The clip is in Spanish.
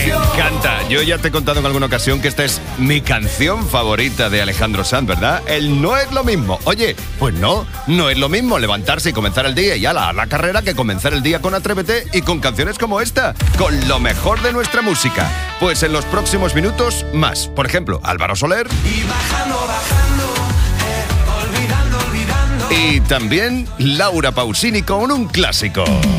Me encanta. Yo ya te he contado en alguna ocasión que esta es mi canción favorita de Alejandro Sanz, ¿verdad? El no es lo mismo. Oye, pues no es lo mismo levantarse y comenzar el día y a la carrera que comenzar el día con Atrévete y con canciones como esta, con lo mejor de nuestra música. Pues en los próximos minutos, más. Por ejemplo, Álvaro Soler. Y bajando, olvidando. Y también Laura Pausini con un clásico.